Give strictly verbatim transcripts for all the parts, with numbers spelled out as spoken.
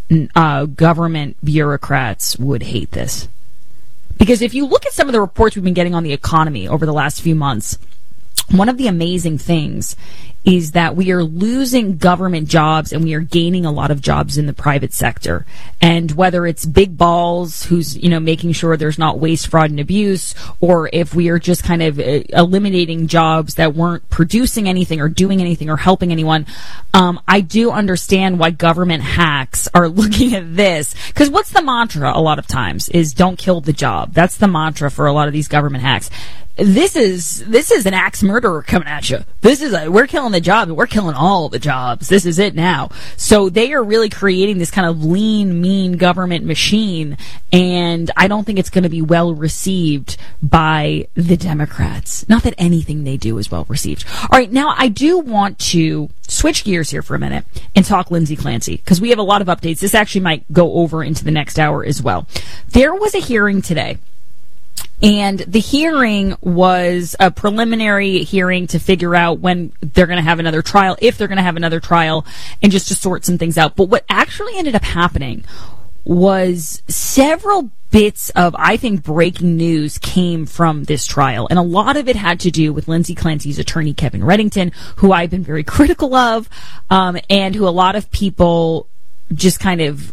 uh, government bureaucrats would hate this. Because if you look at some of the reports we've been getting on the economy over the last few months, one of the amazing things is that we are losing government jobs and we are gaining a lot of jobs in the private sector. And whether it's Big Balls, who's, you know, making sure there's not waste, fraud, and abuse, or if we are just kind of uh, eliminating jobs that weren't producing anything or doing anything or helping anyone, um, I do understand why government hacks are looking at this. Because what's the mantra a lot of times is don't kill the job. That's the mantra for a lot of these government hacks. This is this is an axe murderer coming at you. This is a, we're killing the job, and we're killing all the jobs. This is it now. So they are really creating this kind of lean, mean government machine, and I don't think it's going to be well received by the Democrats. Not that anything they do is well received. All right, now I do want to switch gears here for a minute and talk Lindsay Clancy, because we have a lot of updates. This actually might go over into the next hour as well. There was a hearing today. And the hearing was a preliminary hearing to figure out when they're going to have another trial, if they're going to have another trial, and just to sort some things out. But what actually ended up happening was several bits of, I think, breaking news came from this trial. And a lot of it had to do with Lindsay Clancy's attorney, Kevin Reddington, who I've been very critical of, um, and who a lot of people just kind of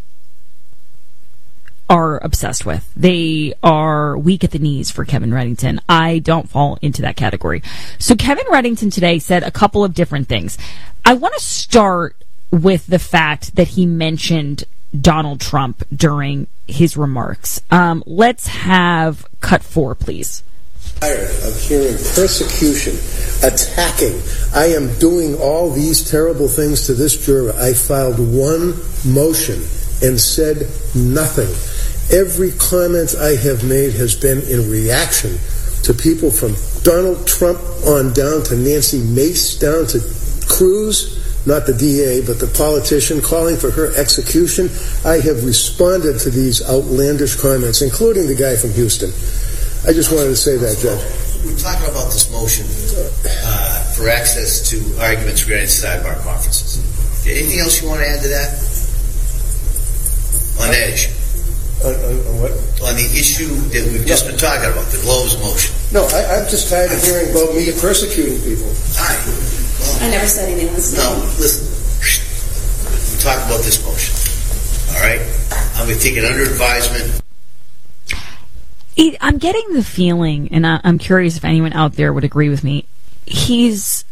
are obsessed with. They are weak at the knees for Kevin Reddington. I don't fall into that category. So Kevin Reddington today said a couple of different things. I want to start with the fact that he mentioned Donald Trump during his remarks. Um, let's have cut four, please. Tired of hearing persecution, attacking. I am doing all these terrible things to this juror. I filed one motion and said nothing. Every comment I have made has been in reaction to people from Donald Trump on down to Nancy Mace, down to Cruz, not the D A, but the politician, calling for her execution. I have responded to these outlandish comments, including the guy from Houston. I just wanted to say that, Judge. We're talking about this motion uh, for access to arguments regarding sidebar conferences. Anything else you want to add to that? On that issue? On, on, on what? On the issue that we've just no. been talking about, the Globe's motion. No, I, I'm just tired of hearing about me persecuting people. All right. Well, I never said anything. No, listen. We're talking about this motion. All right? I'm going to take it under advisement. I'm getting the feeling, and I'm curious if anyone out there would agree with me, he's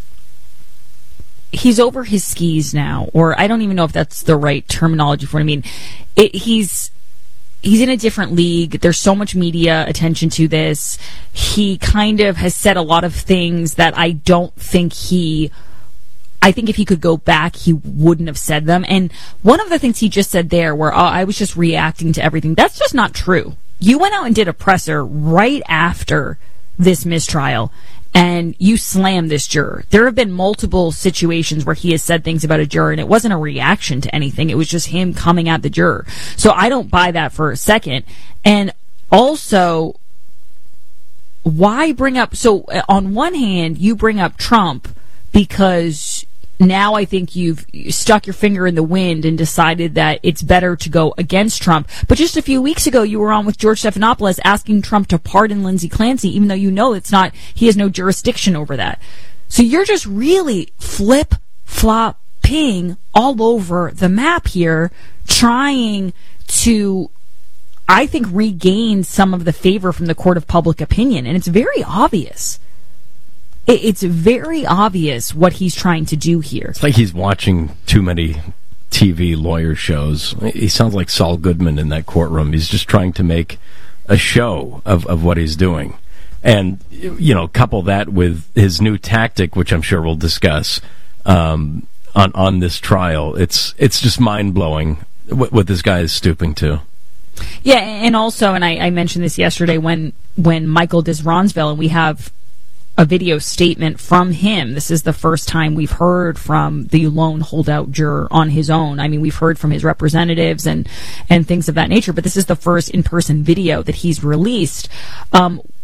he's over his skis now, or I don't even know if that's the right terminology for it. I mean, it, he's he's in a different league. There's so much media attention to this. He kind of has said a lot of things that I don't think he... I think if he could go back, he wouldn't have said them. And one of the things he just said there, where oh, I was just reacting to everything, that's just not true. You went out and did a presser right after this mistrial, and you slammed this juror. There have been multiple situations where he has said things about a juror, and it wasn't a reaction to anything. It was just him coming at the juror. So I don't buy that for a second. And also, why bring up... So on one hand, you bring up Trump because... Now I think you've stuck your finger in the wind and decided that it's better to go against Trump. But just a few weeks ago, you were on with George Stephanopoulos asking Trump to pardon Lindsay Clancy, even though you know it's not, he has no jurisdiction over that. So you're just really flip-flopping all over the map here, trying to, I think, regain some of the favor from the court of public opinion. And it's very obvious. It's very obvious what he's trying to do here. It's like he's watching too many T V lawyer shows. He sounds like Saul Goodman in that courtroom. He's just trying to make a show of, of what he's doing. And, you know, couple that with his new tactic, which I'm sure we'll discuss, um, on, on this trial. It's, it's just mind-blowing what, what this guy is stooping to. Yeah, and also, and I, I mentioned this yesterday when, when Michael Disronsville, and we have a video statement from him. This is the first time we've heard from the lone holdout juror on his own. I mean, we've heard from his representatives and, and things of that nature, but this is the first in-person video that he's released. Um,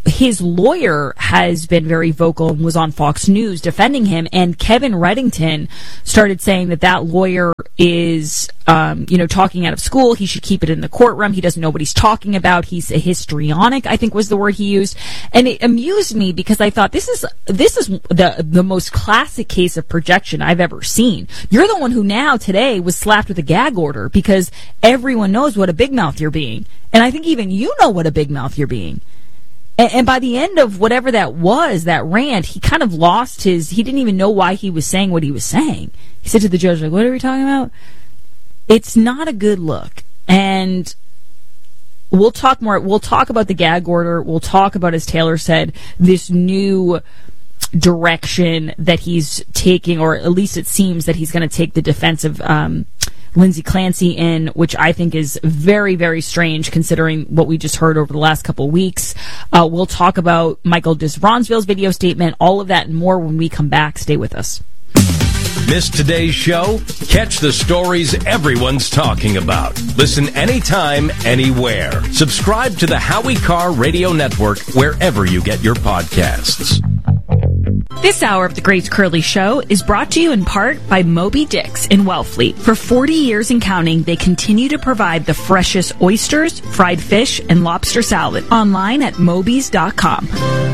his lawyer has been very vocal and was on Fox News defending him, and Kevin Reddington started saying that that lawyer is, um, you know, talking out of school. He should keep it in the courtroom. He doesn't know what he's talking about. He's a histrionic, I think was the word he used. And it amused me because I thought this is, this is the, the most classic case of projection I've ever seen. You're the one who now today was slapped with a gag order because everyone knows what a big mouth you're being. And I think even you know what a big mouth you're being. And by the end of whatever that was, that rant, he kind of lost his, he didn't even know why he was saying what he was saying. He said to the judge, like, what are we talking about? It's not a good look. And we'll talk more, we'll talk about the gag order. We'll talk about, as Taylor said, this new direction that he's taking, or at least it seems that he's going to take the defense of, um, Lindsay Clancy in, which I think is very, very strange considering what we just heard over the last couple of weeks. Uh, we'll talk about Michael Disbronsville's video statement, all of that and more when we come back. Stay with us. Missed today's show? Catch the stories everyone's talking about. Listen anytime, anywhere. Subscribe to the Howie Carr Radio Network wherever you get your podcasts. This hour of the Grace Curley Show is brought to you in part by Moby Dick's in Wellfleet. For forty years and counting, they continue to provide the freshest oysters, fried fish, and lobster salad. Online at mobys dot com.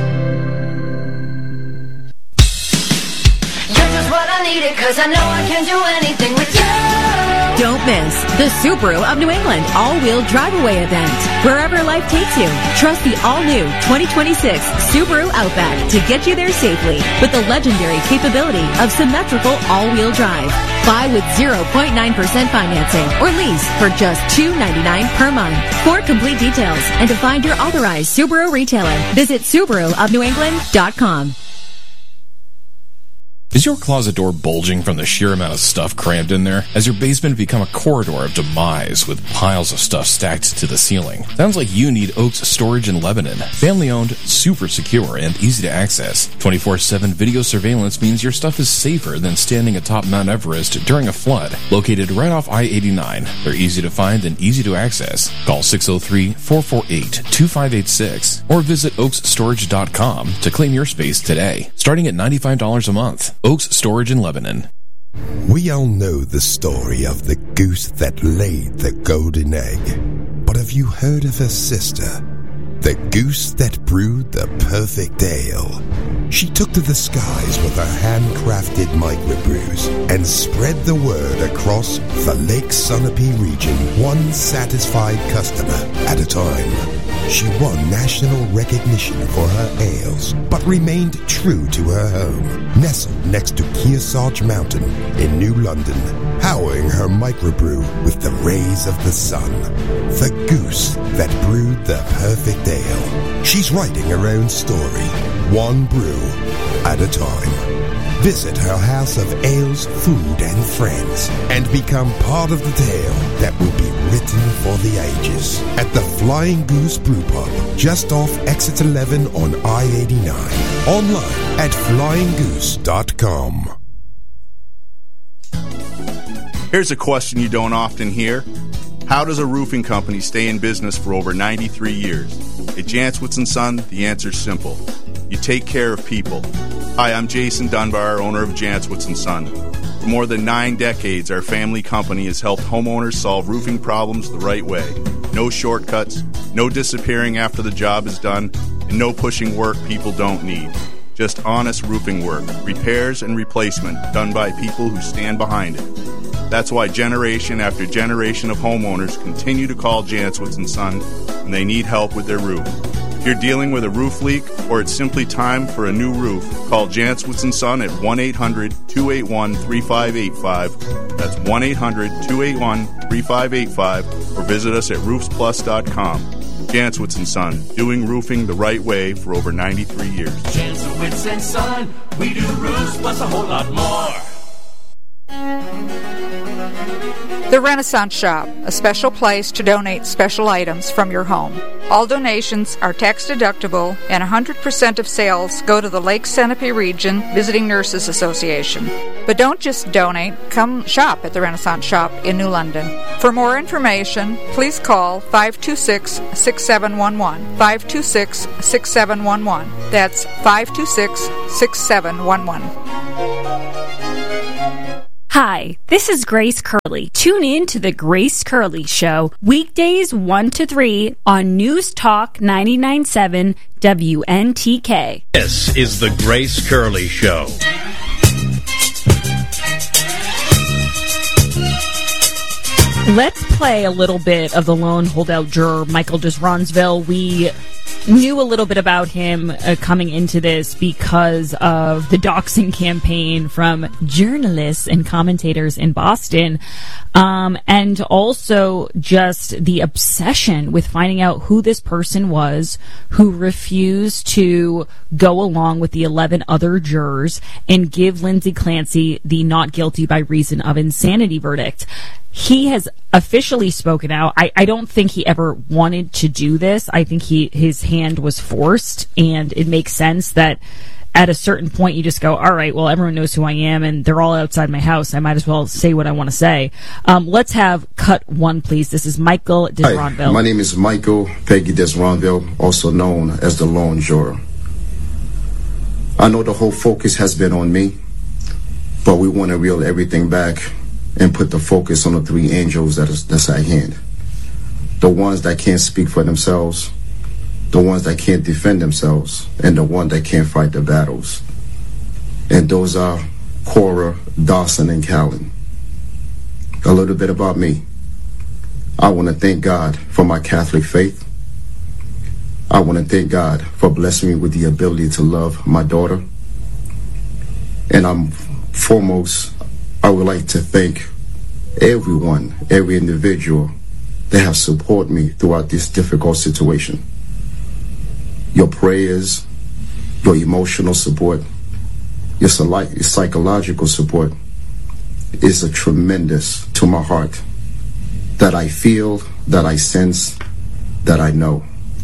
You're just what I needed, 'cause I know I can do anything with you. Don't miss the Subaru of New England all-wheel drive-away event. Wherever life takes you, trust the all-new twenty twenty-six Subaru Outback to get you there safely with the legendary capability of symmetrical all-wheel drive. Buy with zero point nine percent financing or lease for just two hundred ninety-nine dollars per month. For complete details and to find your authorized Subaru retailer, visit Subaru of New England dot com. Is your closet door bulging from the sheer amount of stuff crammed in there? Has your basement become a corridor of demise with piles of stuff stacked to the ceiling? Sounds like you need Oaks Storage in Lebanon. Family-owned, super secure, and easy to access. twenty-four seven video surveillance means your stuff is safer than standing atop Mount Everest during a flood. Located right off I eighty-nine, they're easy to find and easy to access. Call six oh three, four four eight, two five eight six or visit oaks storage dot com to claim your space today, starting at ninety-five dollars a month. Oaks Storage in Lebanon. We all know the story of the goose that laid the golden egg. But have you heard of her sister? The goose that brewed the perfect ale. She took to the skies with her handcrafted microbrews and spread the word across the Lake Sunapee region, one satisfied customer at a time. She won national recognition for her ales, but remained true to her home, nestled next to Kearsarge Mountain in New London, powering her microbrew with the rays of the sun. The goose that brewed the perfect ale. She's writing her own story, one brew at a time. Visit her house of ales, food, and friends, and become part of the tale that will be written for the ages at the Flying Goose Brew Pub, just off Exit eleven on I eighty-nine. Online at flying goose dot com. Here's a question you don't often hear. How does a roofing company stay in business for over ninety-three years? At Jantzwitz and Son, the answer's simple. You take care of people. Hi, I'm Jason Dunbar, owner of Jantzwitz and Son. For more than nine decades, our family company has helped homeowners solve roofing problems the right way. No shortcuts, no disappearing after the job is done, and no pushing work people don't need. Just honest roofing work, repairs and replacement done by people who stand behind it. That's why generation after generation of homeowners continue to call Jantzwitz and Son when they need help with their roof. If you're dealing with a roof leak or it's simply time for a new roof, call Jantzwitz and Son at one eight hundred, two eight one, three five eight five. That's one eight hundred, two eight one, three five eight five or visit us at roofs plus dot com. Jantzwitz and Son, doing roofing the right way for over ninety-three years. Jantzwitz and Son, we do roofs plus a whole lot more. The Renaissance Shop, a special place to donate special items from your home. All donations are tax deductible, and one hundred percent of sales go to the Lake Sanipee Region Visiting Nurses Association. But don't just donate, come shop at the Renaissance Shop in New London. For more information, please call five two six, six seven one one, five two six, six seven one one. That's five two six, six seven one one. Hi, this is Grace Curley. Tune in to The Grace Curley Show, weekdays one to three on News Talk ninety-nine point seven W N T K. This is The Grace Curley Show. Let's play a little bit of the lone holdout juror, Michael Desronsville. We knew a little bit about him uh, coming into this because of the doxing campaign from journalists and commentators in Boston, um, and also just the obsession with finding out who this person was who refused to go along with the eleven other jurors and give Lindsay Clancy the not guilty by reason of insanity verdict. He has officially spoken out. I, I don't think he ever wanted to do this. I think he his hand was forced, and it makes sense that at a certain point you just go, all right, well, everyone knows who I am, and they're all outside my house. I might as well say what I want to say. Um, let's have cut one, please. This is Michael Desronsville. Hi, my name is Michael Peggy Desronsville, also known as the lone juror. I know the whole focus has been on me, but we want to reel everything back and put the focus on the three angels that is, that's at hand. The ones that can't speak for themselves, the ones that can't defend themselves, and the one that can't fight the battles. And those are Cora, Dawson, and Callan. A little bit about me. I want to thank God for my Catholic faith. I want to thank God for blessing me with the ability to love my daughter. And I'm foremost, I would like to thank everyone, every individual that have supported me throughout this difficult situation. Your prayers, your emotional support, your psychological support is a tremendous to my heart that I feel, that I sense, that I know.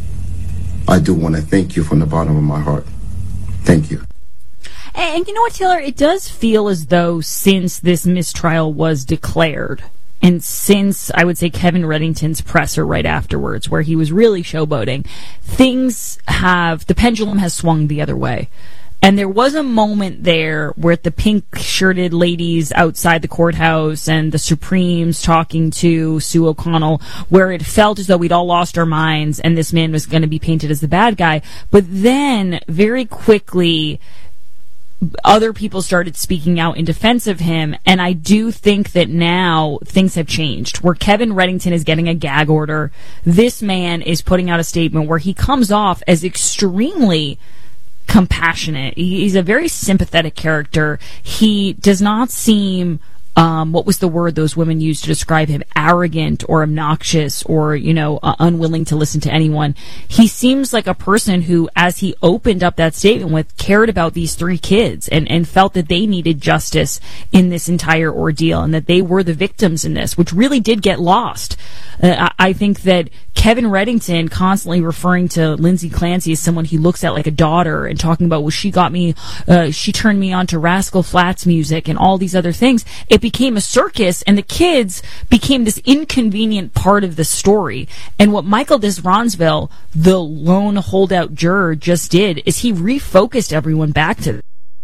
I do want to thank you from the bottom of my heart. Thank you. And you know what, Taylor? It does feel as though since this mistrial was declared, and since, I would say, Kevin Reddington's presser right afterwards, where he was really showboating, things have, the pendulum has swung the other way. And there was a moment there where the pink-shirted ladies outside the courthouse and the Supremes talking to Sue O'Connell, where it felt as though we'd all lost our minds and this man was going to be painted as the bad guy. But then, very quickly, other people started speaking out in defense of him, and I do think that now things have changed, where Kevin Reddington is getting a gag order. This man is putting out a statement where he comes off as extremely compassionate. He's a very sympathetic character. He does not seem, um, what was the word those women used to describe him, arrogant or obnoxious or, you know, uh, unwilling to listen to anyone. He seems like a person who, as he opened up that statement with, cared about these three kids and, and felt that they needed justice in this entire ordeal and that they were the victims in this, which really did get lost. Uh, I, I think that Kevin Reddington constantly referring to Lindsay Clancy as someone he looks at like a daughter and talking about, well, she got me, uh, she turned me on to Rascal Flatts music and all these other things. It became a circus, and the kids became this inconvenient part of the story. And what Michael Desronsville, the lone holdout juror, just did is he refocused everyone back to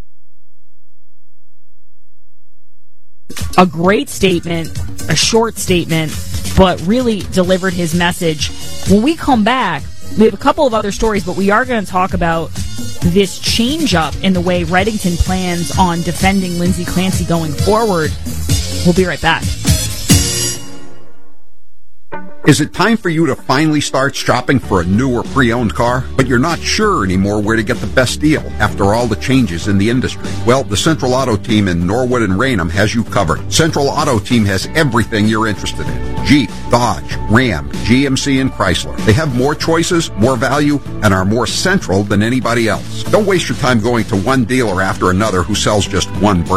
a great statement, a short statement, but really delivered his message. When we come back, we have a couple of other stories, but we are going to talk about this change up in the way Reddington plans on defending Lindsay Clancy going forward. We'll be right back. Is it time for you to finally start shopping for a new or pre-owned car, but you're not sure anymore where to get the best deal after all the changes in the industry? Well, the Central Auto Team in Norwood and Raynham has you covered. Central Auto Team has everything you're interested in. Jeep, Dodge, Ram, G M C, and Chrysler. They have more choices, more value, and are more central than anybody else. Don't waste your time going to one dealer after another who sells just one brand.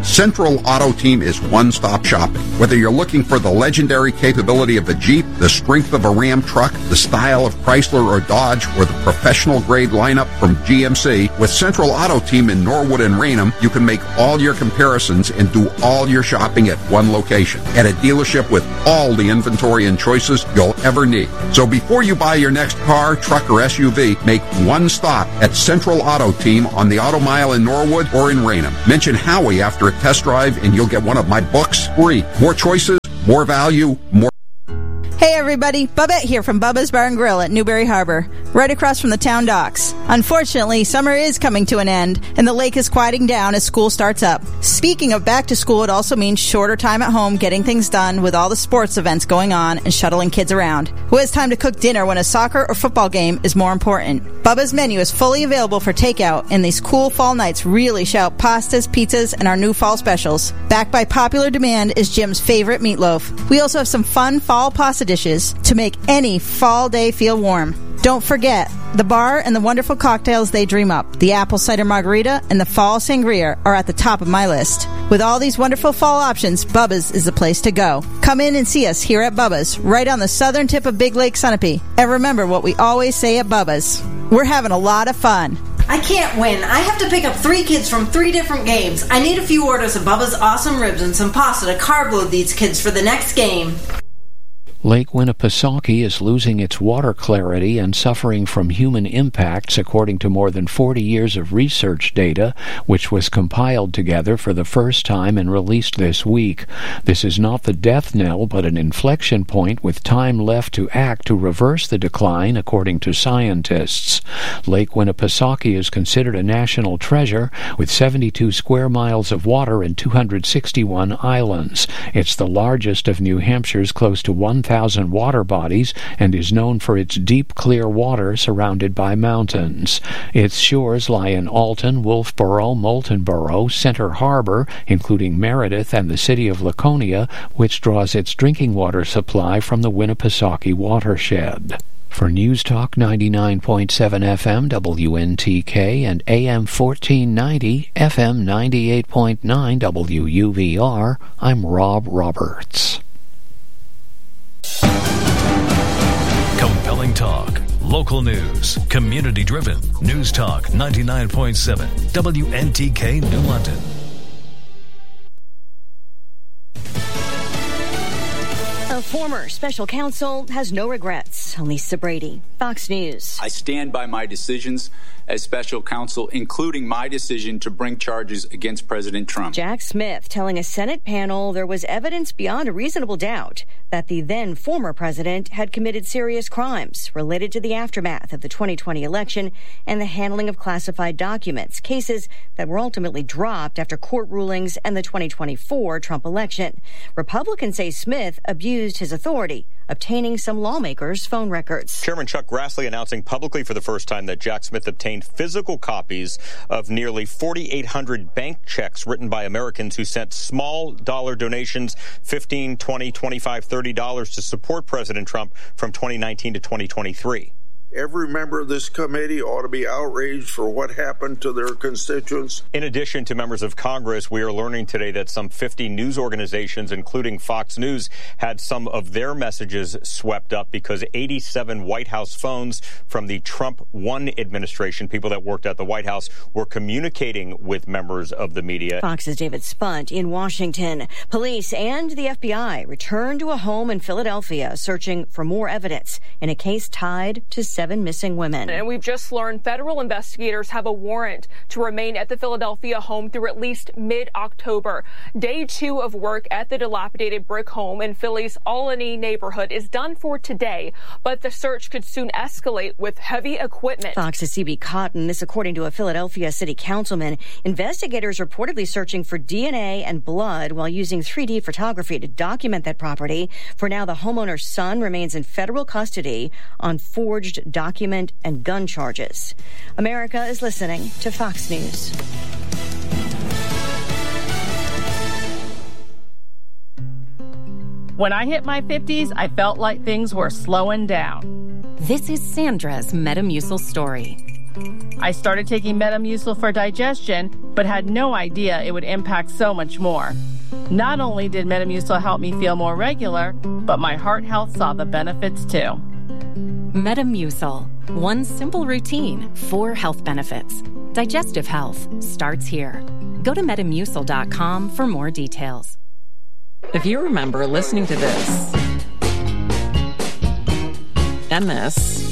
Central Auto Team is one-stop shopping. Whether you're looking for the legendary capability of a Jeep, the strength of a Ram truck, the style of Chrysler or Dodge, or the professional-grade lineup from G M C, with Central Auto Team in Norwood and Raynham, you can make all your comparisons and do all your shopping at one location, at a dealership with all the inventory and choices you'll ever need. So before you buy your next car, truck, or S U V, make one stop at Central Auto Team on the Auto Mile in Norwood or in Raynham. Mention Howie after a test drive and you'll get one of my books free. More choices, more value, more... Hey everybody, Bubette here from Bubba's Bar and Grill at Newberry Harbor, right across from the town docks. Unfortunately, summer is coming to an end, and the lake is quieting down as school starts up. Speaking of back to school, it also means shorter time at home getting things done with all the sports events going on and shuttling kids around. Who has time to cook dinner when a soccer or football game is more important? Bubba's menu is fully available for takeout, and these cool fall nights really shout pastas, pizzas, and our new fall specials. Backed by popular demand is Jim's favorite meatloaf. We also have some fun fall pasta dishes to make any fall day feel warm. Don't forget, the bar and the wonderful cocktails they dream up, the apple cider margarita and the fall sangria, are at the top of my list. With all these wonderful fall options, Bubba's is the place to go. Come in and see us here at Bubba's, right on the southern tip of Big Lake Sunapee. And remember what we always say at Bubba's: we're having a lot of fun. I can't win. I have to pick up three kids from three different games. I need a few orders of Bubba's awesome ribs and some pasta to carb load these kids for the next game. Lake Winnipesaukee is losing its water clarity and suffering from human impacts, according to more than forty years of research data, which was compiled together for the first time and released this week. This is not the death knell, but an inflection point with time left to act to reverse the decline, according to scientists. Lake Winnipesaukee is considered a national treasure, with seventy-two square miles of water and two hundred sixty-one islands. It's the largest of New Hampshire's close to one thousand water bodies and is known for its deep, clear water surrounded by mountains. Its shores lie in Alton, Wolfboro, Moultonboro, Center Harbor, including Meredith, and the city of Laconia, which draws its drinking water supply from the Winnipesaukee watershed. For News Talk ninety-nine point seven F M W N T K and A M fourteen ninety F M ninety-eight point nine W U V R, I'm Rob Roberts. Compelling talk, local news, community-driven. News Talk ninety-nine point seven W N T K New London. A former special counsel has no regrets. Lisa Brady, Fox News. I stand by my decisions as special counsel, including my decision to bring charges against President Trump. Jack Smith telling a Senate panel there was evidence beyond a reasonable doubt that the then former president had committed serious crimes related to the aftermath of the twenty twenty election and the handling of classified documents, cases that were ultimately dropped after court rulings and the twenty twenty-four Trump election. Republicans say Smith abused his authority, obtaining some lawmakers' phone records. Chairman Chuck Grassley announcing publicly for the first time that Jack Smith obtained physical copies of nearly forty-eight hundred bank checks written by Americans who sent small dollar donations, fifteen, twenty, twenty-five, thirty dollars to support President Trump from twenty nineteen to twenty twenty-three. Every member of this committee ought to be outraged for what happened to their constituents. In addition to members of Congress, we are learning today that some fifty news organizations, including Fox News, had some of their messages swept up because eighty-seven White House phones from the Trump one administration, people that worked at the White House, were communicating with members of the media. Fox's David Spunt in Washington. Police and the F B I returned to a home in Philadelphia searching for more evidence in a case tied to seven missing women. And we've just learned federal investigators have a warrant to remain at the Philadelphia home through at least mid-October. Day two of work at the dilapidated brick home in Philly's Albany neighborhood is done for today, but the search could soon escalate with heavy equipment. Fox's C B Cotton, this according to a Philadelphia city councilman. Investigators reportedly searching for D N A and blood while using three D photography to document that property. For now, the homeowner's son remains in federal custody on forged document and gun charges. America is listening to Fox News. When I hit my fifties, I felt like things were slowing down. This is Sandra's Metamucil story. I started taking Metamucil for digestion, but had no idea it would impact so much more. Not only did Metamucil help me feel more regular, but my heart health saw the benefits too. Metamucil. One simple routine, four health benefits. Digestive health starts here. Go to metamucil dot com for more details. If you remember listening to this, and this,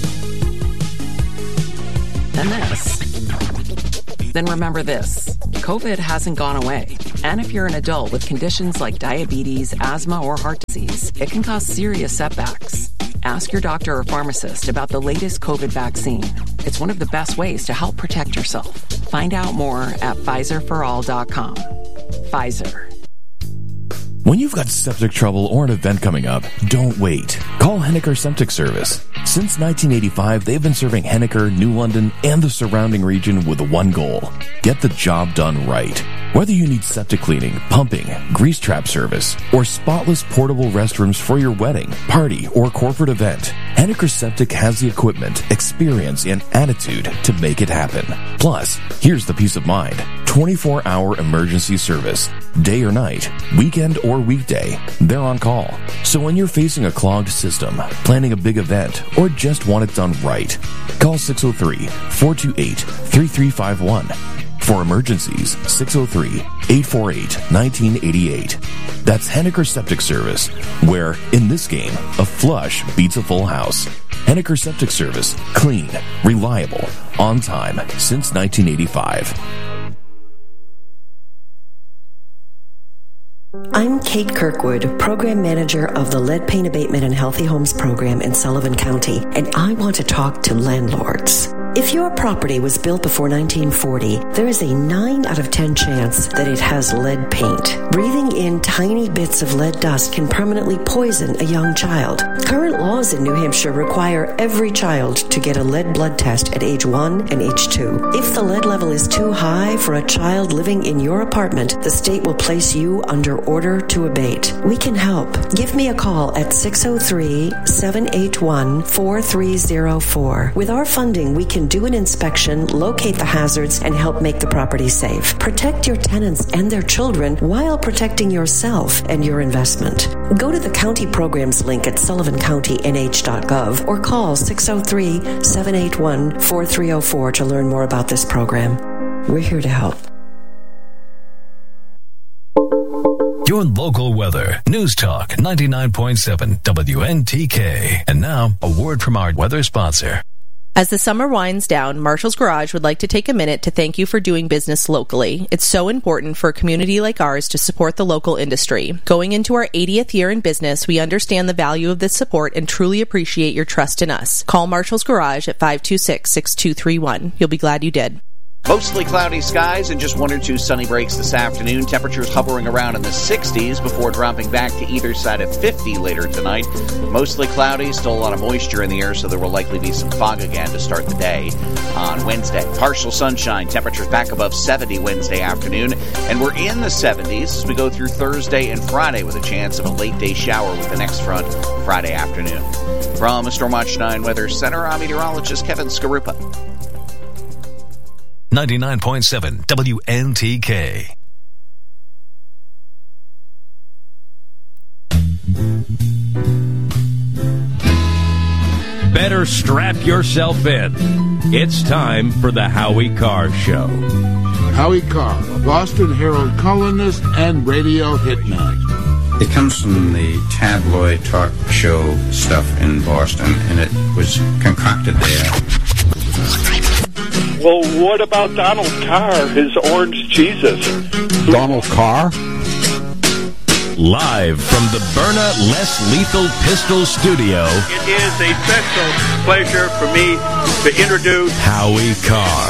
and this, then remember this. COVID hasn't gone away. And if you're an adult with conditions like diabetes, asthma, or heart disease, it can cause serious setbacks. Ask your doctor or pharmacist about the latest COVID vaccine. It's one of the best ways to help protect yourself. Find out more at Pfizer for all dot com. Pfizer. When you've got septic trouble or an event coming up, don't wait. Call Henniker Septic Service. Since nineteen eighty-five, they've been serving Henniker, New London, and the surrounding region with one goal: get the job done right. Whether you need septic cleaning, pumping, grease trap service, or spotless portable restrooms for your wedding, party, or corporate event, Henniker Septic has the equipment, experience, and attitude to make it happen. Plus, here's the peace of mind: twenty-four hour emergency service. Day or night, weekend or weekday, they're on call. So when you're facing a clogged system, planning a big event, or just want it done right, call six oh three, four two eight, three three five one. For emergencies, six oh three, eight four eight, one nine eight eight. That's Henniker Septic Service, where, in this game, a flush beats a full house. Henniker Septic Service. Clean, reliable, on time, since nineteen eighty-five. I'm Kate Kirkwood, Program Manager of the Lead Paint Abatement and Healthy Homes Program in Sullivan County, and I want to talk to landlords. If your property was built before nineteen forty, there is a nine out of ten chance that it has lead paint. Breathing in tiny bits of lead dust can permanently poison a young child. Current laws in New Hampshire require every child to get a lead blood test at age one and age two. If the lead level is too high for a child living in your apartment, the state will place you under order to abate. We can help. Give me a call at six oh three, seven eight one, four three oh four. With our funding, we can do an inspection, locate the hazards, and help make the property safe. Protect your tenants and their children while protecting yourself and your investment. Go to the county programs link at sullivan county n h dot gov or call six oh three, seven eight one, four three oh four to learn more about this program. We're here to help. Your local weather. News Talk ninety-nine point seven W N T K. And now, a word from our weather sponsor. As the summer winds down, Marshall's Garage would like to take a minute to thank you for doing business locally. It's so important for a community like ours to support the local industry. Going into our eightieth year in business, we understand the value of this support and truly appreciate your trust in us. Call Marshall's Garage at five two six, six two three one. You'll be glad you did. Mostly cloudy skies and just one or two sunny breaks this afternoon. Temperatures hovering around in the sixties before dropping back to either side of fifty later tonight. Mostly cloudy, still a lot of moisture in the air, so there will likely be some fog again to start the day on Wednesday. Partial sunshine, temperatures back above seventy Wednesday afternoon, and we're in the seventies as we go through Thursday and Friday with a chance of a late day shower with the next front Friday afternoon. From Stormwatch nine Weather Center, I'm meteorologist Kevin Skarupa. ninety-nine point seven W N T K. Better strap yourself in. It's time for the Howie Carr Show. Howie Carr, a Boston Herald columnist and radio hitman. It comes from the tabloid talk show stuff in Boston, and it was concocted there. Well, what about Donald Carr, his orange Jesus? Donald Carr? Live from the Byrna Less Lethal Pistol Studio. It is a special pleasure for me to introduce Howie Carr.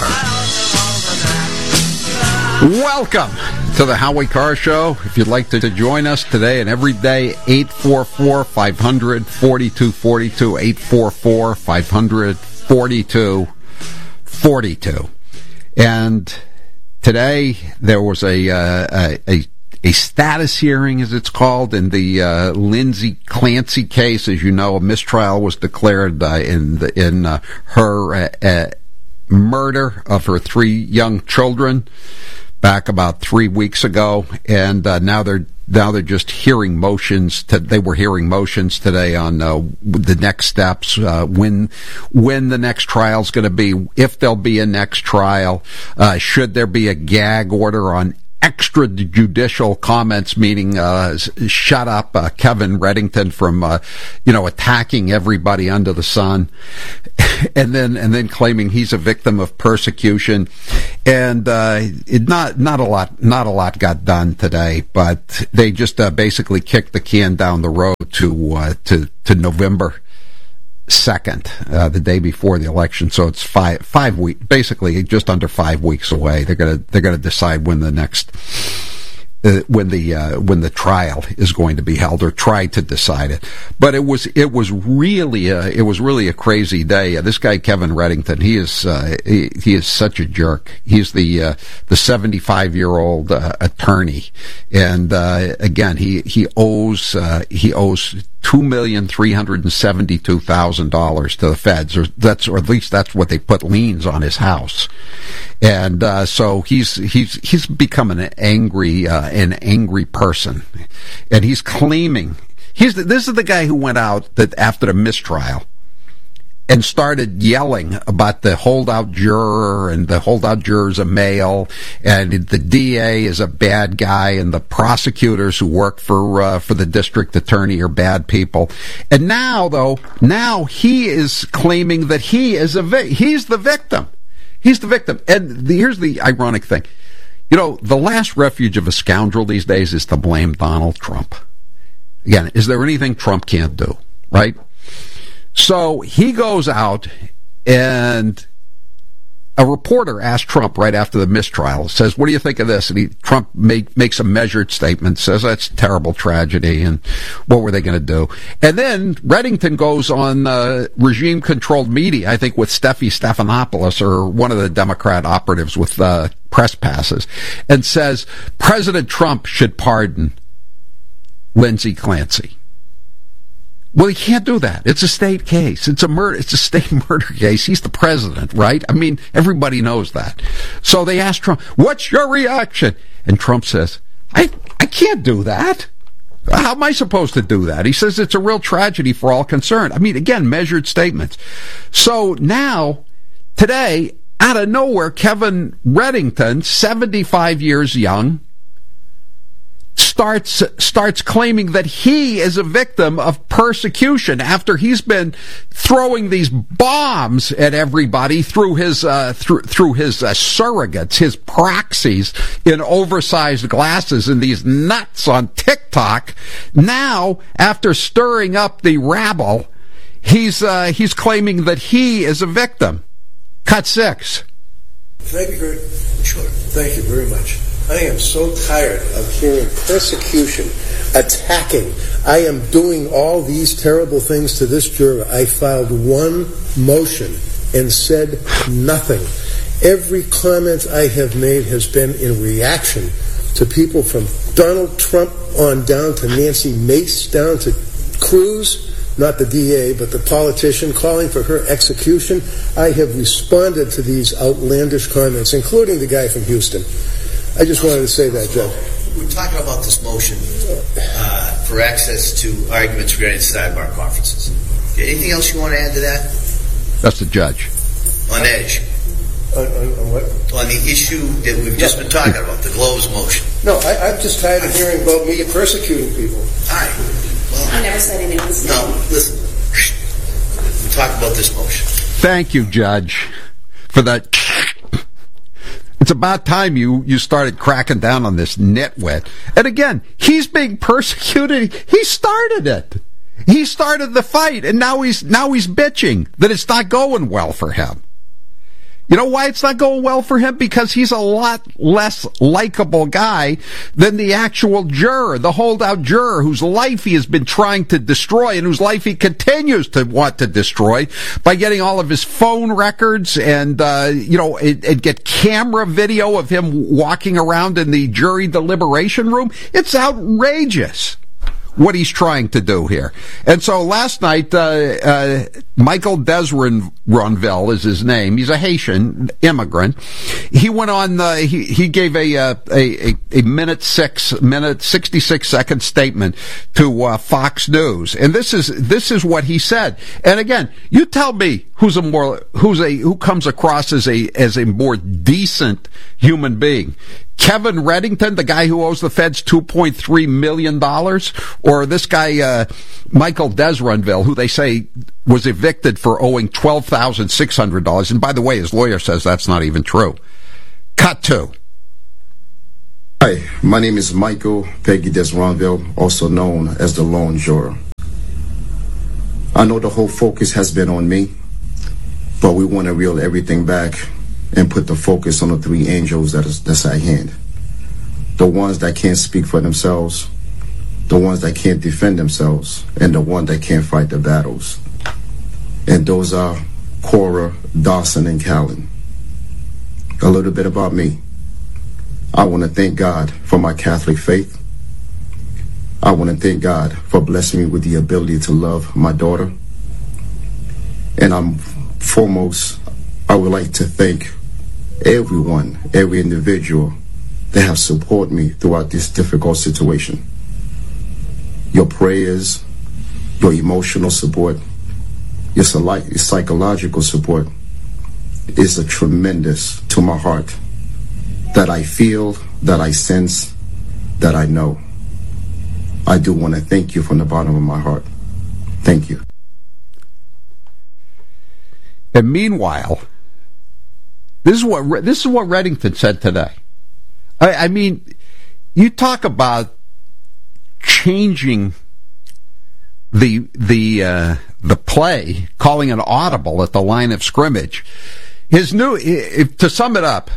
Welcome to the Howie Carr Show. If you'd like to, to join us today and every day, eight four four, five hundred, forty-two forty-two, eight four four, five hundred, forty-two forty-two. And today there was a, uh, a, a status hearing, as it's called, in the uh, Lindsay Clancy case. As you know, a mistrial was declared uh, in the, in uh, her uh, uh, murder of her three young children back about three weeks ago, and uh, now they're now they're just hearing motions. To, they were hearing motions today on uh, the next steps, uh, when when the next trial is going to be, if there'll be a next trial, uh, should there be a gag order on extrajudicial comments, meaning uh, shut up uh, Kevin Reddington from uh, you know attacking everybody under the sun, and then and then claiming he's a victim of persecution, and uh, it not not a lot not a lot got done today, but they just uh, basically kicked the can down the road to uh, to to November second, uh, the day before the election. So it's five five weeks, basically just under five weeks away. They're gonna they're gonna decide when the next uh, when the uh, when the trial is going to be held, or try to decide it. But it was it was really a, it was really a crazy day. Uh, this guy Kevin Reddington, he is uh, he, he is such a jerk. He's the uh, the seventy-five year old uh, attorney, and uh, again he he owes uh, he owes. two million three hundred seventy-two thousand dollars to the feds, or that's, or at least that's what they put liens on his house, and uh, so he's he's he's become an angry uh, an angry person, and he's claiming he's the, this is the guy who went out that after the mistrial and started yelling about the holdout juror, and the holdout juror's a male, and the D A is a bad guy, and the prosecutors who work for uh, for the district attorney are bad people. And now, though, now he is claiming that he is a vi- he's the victim. He's the victim. And the, here's the ironic thing. You know, the last refuge of a scoundrel these days is to blame Donald Trump. Again, is there anything Trump can't do, right? So he goes out, and a reporter asked Trump right after the mistrial, says, what do you think of this? And he, Trump make, makes a measured statement, says that's a terrible tragedy, and what were they going to do? And then Reddington goes on uh, regime-controlled media, I think with Steffi Stephanopoulos, or one of the Democrat operatives with uh, press passes, and says President Trump should pardon Lindsey Clancy. Well, he can't do that. It's a state case. It's a murder. It's a state murder case. He's the president, right? I mean, everybody knows that. So they asked Trump, "What's your reaction?" And Trump says, "I I can't do that. How am I supposed to do that?" He says it's a real tragedy for all concerned. I mean, again, measured statements. So now, today, out of nowhere, Kevin Reddington, seventy-five years young, starts starts claiming that he is a victim of persecution after he's been throwing these bombs at everybody through his uh, through through his uh, surrogates, his proxies in oversized glasses, and these nuts on TikTok. Now, after stirring up the rabble, he's uh, he's claiming that he is a victim. Cut six. Thank you very sure. Thank you very much. I am so tired of hearing persecution, attacking. I am doing all these terrible things to this juror. I filed one motion and said nothing. Every comment I have made has been in reaction to people from Donald Trump on down to Nancy Mace, down to Cruz, not the D A, but the politician, calling for her execution. I have responded to these outlandish comments, including the guy from Houston. I just wanted to say that, Joe. We're talking about this motion uh, for access to arguments regarding sidebar conferences. Okay, anything else you want to add to that? That's the judge. On that issue. On, on, on what? On the issue that we've just no. been talking about, the Gloves motion. No, I, I'm just tired of hearing about me persecuting people. All right. Well, I never said anything. No, listen. We're talking about this motion. Thank you, Judge, for that. It's about time you, you started cracking down on this nitwit. And again, he's being persecuted. He started it. He started the fight, and now he's now he's bitching that it's not going well for him. You know why it's not going well for him? Because he's a lot less likable guy than the actual juror, the holdout juror whose life he has been trying to destroy and whose life he continues to want to destroy by getting all of his phone records and, uh, you know, and, and get camera video of him walking around in the jury deliberation room. It's outrageous. what he's trying to do here. And so last night, uh, uh, Michael Desronville is his name. He's a Haitian immigrant. He went on, uh, he, he gave a, uh, a, a, a minute six, minute, sixty-six second statement to, uh, Fox News. And this is, this is what he said. And again, you tell me who's a more, who's a, who comes across as a, as a more decent human being. Kevin Reddington, the guy who owes the feds two point three million dollars, or this guy, uh, Michael Desronville, who they say was evicted for owing twelve thousand six hundred dollars. And by the way, his lawyer says that's not even true. Cut to. Hi, my name is Michael Peggy Desronville, also known as the Lone Juror. I know the whole focus has been on me, but we want to reel everything back and put the focus on the three angels that is, that's at hand. The ones that can't speak for themselves, the ones that can't defend themselves, and the one that can't fight the battles. And those are Cora, Dawson, and Callan. A little bit about me. I want to thank God for my Catholic faith. I want to thank God for blessing me with the ability to love my daughter. And I'm foremost, I would like to thank everyone, every individual that have supported me throughout this difficult situation. Your prayers, your emotional support, your psychological support is a tremendous to my heart that I feel, that I sense, that I know. I do want to thank you from the bottom of my heart. Thank you. And meanwhile, This is what this is what Reddington said today. I, I mean, you talk about changing the the uh, the play, calling an audible at the line of scrimmage. His new, if, to sum it up,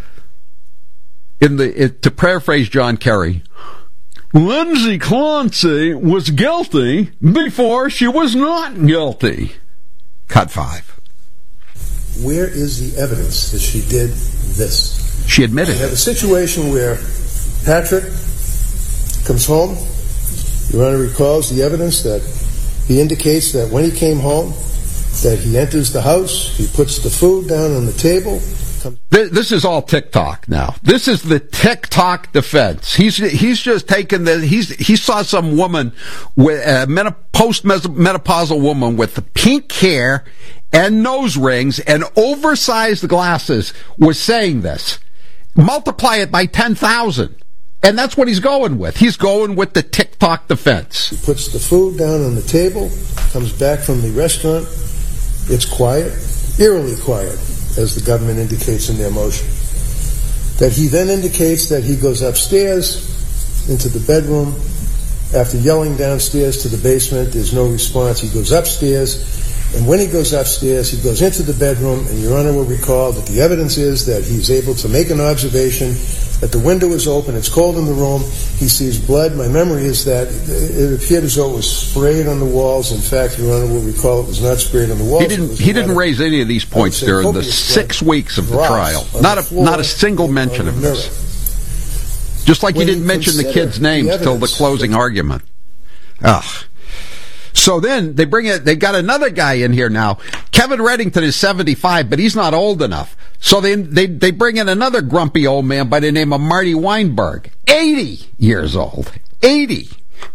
in the it, to paraphrase John Kerry, Lindsay Clancy was guilty before she was not guilty. Cut five. Where is the evidence that she did this? She admitted. We have a situation where Patrick comes home. Your Honor recalls the evidence that he indicates that when he came home, that he enters the house, he puts the food down on the table. This is all TikTok now. This is the TikTok defense. He's he's just taken the he's he saw some woman with a post-menopausal woman with the pink hair and nose rings and oversized glasses was saying this. Multiply it by ten thousand. And that's what he's going with. He's going with the TikTok defense. He puts the food down on the table, comes back from the restaurant. It's quiet, eerily quiet, as the government indicates in their motion. That he then indicates that he goes upstairs into the bedroom. After yelling downstairs to the basement, there's no response. He goes upstairs. And when he goes upstairs, he goes into the bedroom, and Your Honor will recall that the evidence is that he's able to make an observation that the window is open, it's cold in the room, he sees blood. My memory is that it appeared as though it was sprayed on the walls. In fact, Your Honor will recall it was not sprayed on the walls. He didn't, he didn't raise any of these points during the six weeks of the trial. Not a, not a single mention of this. Just like he didn't mention the kids' names till the closing argument. Ugh. So then they bring it, they got another guy in here now. Kevin Reddington is seventy-five, but he's not old enough. So they, they, they bring in another grumpy old man by the name of Marty Weinberg, eighty years old. eighty.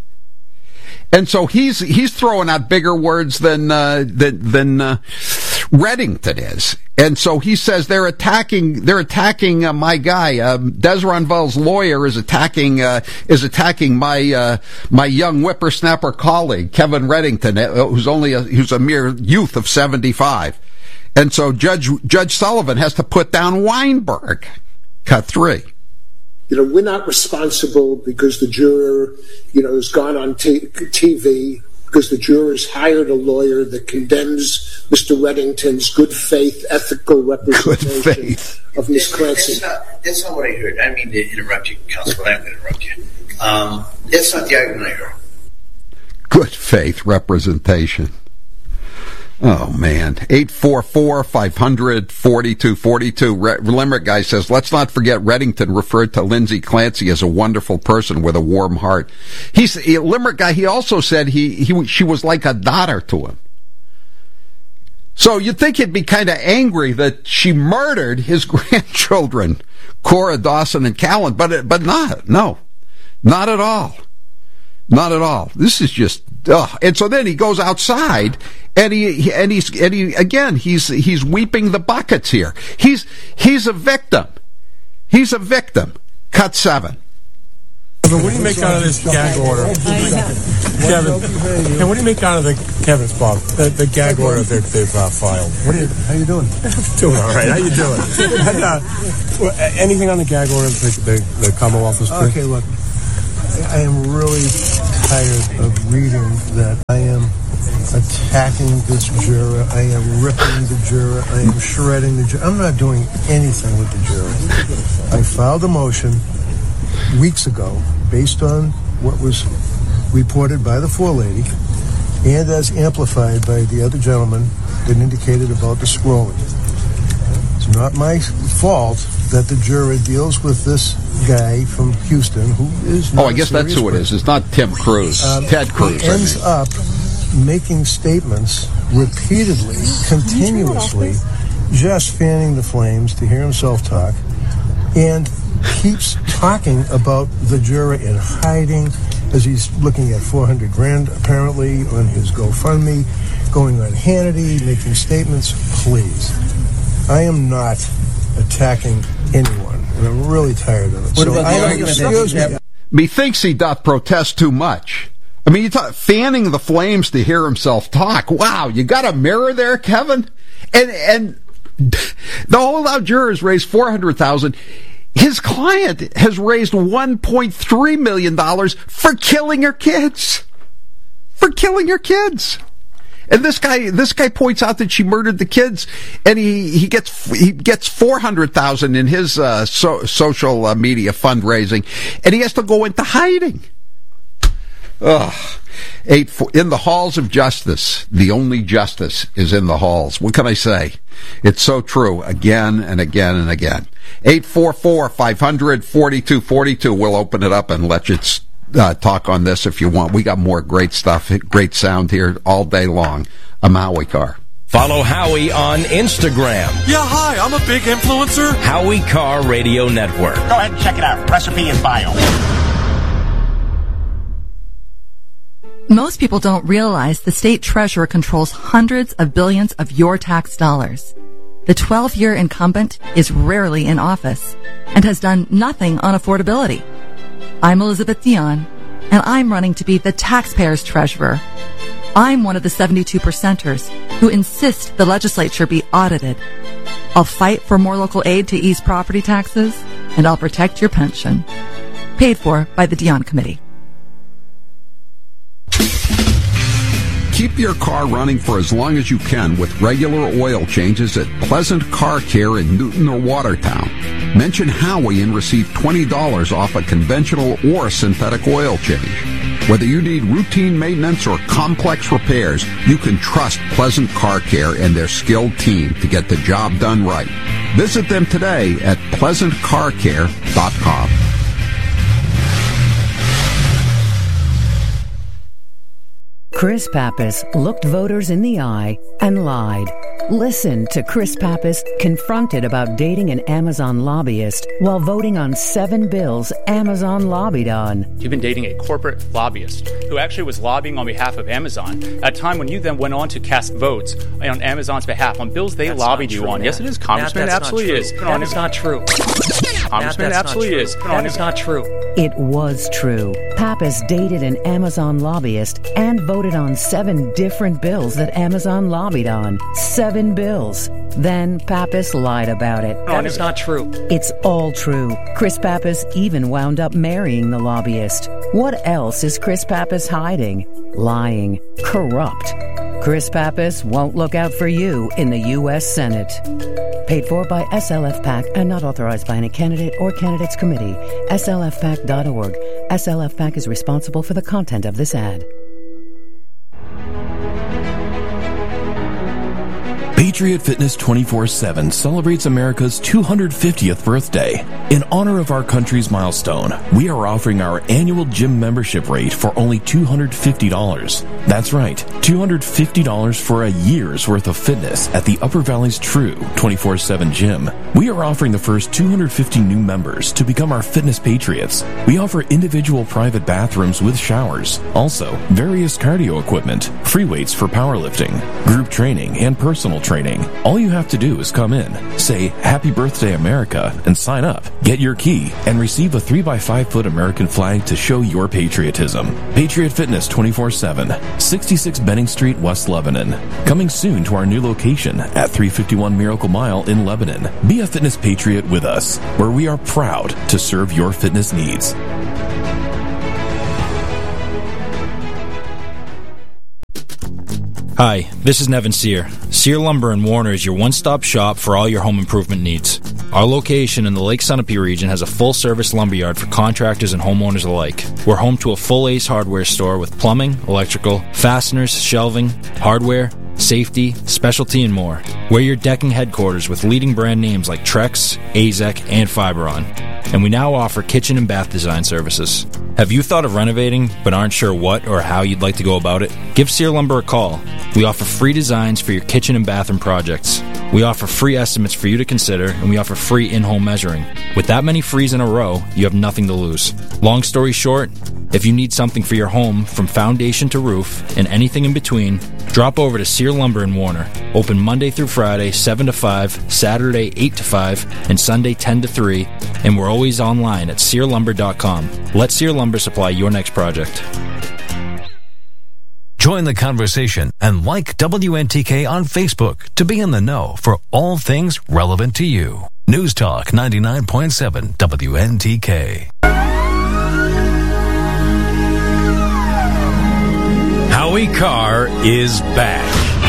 And so he's, he's throwing out bigger words than, uh, than, than, uh, Reddington is. And so he says they're attacking, they're attacking, uh, my guy, um, Desronville's lawyer is attacking, uh, is attacking my, uh, my young whippersnapper colleague, Kevin Reddington, uh, who's only a, who's a mere youth of seventy-five. And so Judge, Judge Sullivan has to put down Weinberg. Cut three. You know, we're not responsible because the juror, you know, has gone on t- TV, because the jurors hired a lawyer that condemns Mister Reddington's good faith, ethical representation good faith. of Miss Clancy. That's not, that's not what I heard. I didn't mean to interrupt you, Counsel, but I'm going to interrupt you. Um, that's not the argument I heard. Good faith representation. Oh, man. eight four four, five hundred, forty-two forty-two. Re- Limerick guy says, let's not forget Reddington referred to Lindsay Clancy as a wonderful person with a warm heart. He's he, Limerick guy, he also said he, he she was like a daughter to him. So you'd think he'd be kind of angry that she murdered his grandchildren, Cora, Dawson, and Callan, but but not, no, not at all. Not at all. This is just, ugh. And so then he goes outside, and he and he's and he again he's he's weeping the buckets here. He's he's a victim. He's a victim. Cut seven. Kevin, what do you make out of this gag order? Kevin, and what do you make out of the Kevin's Bob the, the gag order that they've uh, filed? What are you? How you doing? Doing all right. How you doing? And, uh, anything on the gag order that the, the Commonwealth has put? Okay, look. I am really tired of reading that I am attacking this juror. I am ripping the juror. I am shredding the juror. I'm not doing anything with the juror. I filed a motion weeks ago based on what was reported by the forelady and as amplified by the other gentleman that indicated about the scrolling. It's not my fault that the juror deals with this guy from Houston who is not Oh, I guess that's who it is. It's not Tim Cruz. Um, Ted Cruz. He ends I mean. up making statements repeatedly, continuously, just fanning the flames to hear himself talk, and keeps talking about the juror in hiding as he's looking at four hundred grand apparently on his GoFundMe, going on Hannity, making statements. Please. I am not attacking anyone, and I'm really tired of it. What so about the argument excuse me. Methinks he doth protest too much. I mean, you talk, fanning the flames to hear himself talk. Wow, you got a mirror there, Kevin? And and the holdout jurors raised four hundred thousand dollars. His client has raised one point three million dollars for killing her kids. For killing her kids. And this guy, this guy points out that she murdered the kids, and he, he gets he gets four hundred thousand in his uh, so, social uh, media fundraising, and he has to go into hiding. Ugh. Eight four, in the halls of justice, the only justice is in the halls. What can I say? It's so true, again and again and again. Eight four four five hundred forty two forty two. We'll open it up and let you uh, talk on this if you want. We got more great stuff, great sound here all day long. I'm Howie Carr. Follow Howie on Instagram. Yeah, hi, I'm a big influencer. Howie Carr Radio Network. Go ahead and check it out. Recipe and bio. Most people don't realize the state treasurer controls hundreds of billions of your tax dollars. The twelve-year incumbent is rarely in office and has done nothing on affordability. I'm Elizabeth Dion, and I'm running to be the taxpayer's treasurer. I'm one of the seventy-two percenters who insist the legislature be audited. I'll fight for more local aid to ease property taxes, and I'll protect your pension. Paid for by the Dion Committee. Keep your car running for as long as you can with regular oil changes at Pleasant Car Care in Newton or Watertown. Mention Howie and receive twenty dollars off a conventional or synthetic oil change. Whether you need routine maintenance or complex repairs, you can trust Pleasant Car Care and their skilled team to get the job done right. Visit them today at pleasant car care dot com. Chris Pappas looked voters in the eye and lied. Listen to Chris Pappas confronted about dating an Amazon lobbyist while voting on seven bills Amazon lobbied on. You've been dating a corporate lobbyist who actually was lobbying on behalf of Amazon at a time when you then went on to cast votes on Amazon's behalf on bills they that's lobbied you true, on. Matt. Yes, it is, Congressman. Matt, It absolutely is. That is not true. Congressman, it absolutely is. That is not true. It was true. Pappas dated an Amazon lobbyist and voted on seven different bills that Amazon lobbied on. Seven bills. Then Pappas lied about it. That is not true. It's all true. Chris Pappas even wound up marrying the lobbyist. What else is Chris Pappas hiding? Lying. Corrupt. Chris Pappas won't look out for you in the U S Senate. Paid for by S L F PAC and not authorized by any candidate or candidates committee. S L F PAC dot org. S L F PAC is responsible for the content of this ad. Patriot Fitness twenty-four seven celebrates America's two hundred fiftieth birthday. In honor of our country's milestone, we are offering our annual gym membership rate for only two hundred fifty dollars. That's right, two hundred fifty dollars for a year's worth of fitness at the Upper Valley's True twenty-four seven gym. We are offering the first two hundred fifty new members to become our fitness patriots. We offer individual private bathrooms with showers, also various cardio equipment, free weights for powerlifting, group training, and personal training. All you have to do is come in, say Happy Birthday America, and sign up. Get your key and receive a three by five foot American flag to show your patriotism. Patriot Fitness twenty-four seven, sixty-six Benning Street, West Lebanon. Coming soon to our new location at three fifty-one Miracle Mile in Lebanon. Be a fitness patriot with us, where we are proud to serve your fitness needs. Hi, this is Nevin Sear. Sear Lumber in Warner is your one-stop shop for all your home improvement needs. Our location in the Lake Sunapee region has a full-service lumberyard for contractors and homeowners alike. We're home to a full Ace Hardware store with plumbing, electrical, fasteners, shelving, hardware, safety, specialty, and more. We're your decking headquarters with leading brand names like Trex, Azek, and Fiberon. And we now offer kitchen and bath design services. Have you thought of renovating but aren't sure what or how you'd like to go about it? Give Sear Lumber a call. We offer free designs for your kitchen and bathroom projects. We offer free estimates for you to consider, and we offer free in-home measuring. With that many frees in a row, you have nothing to lose. Long story short, if you need something for your home from foundation to roof and anything in between, drop over to Sear Lumber in Warner. Open Monday through Friday, seven to five, Saturday, eight to five, and Sunday, ten to three, and we're always online at sear lumber dot com. Let Sear Lumber supply your next project. Join the conversation and like W N T K on Facebook to be in the know for all things relevant to you. News Talk ninety-nine point seven W N T K. Howie Carr is back.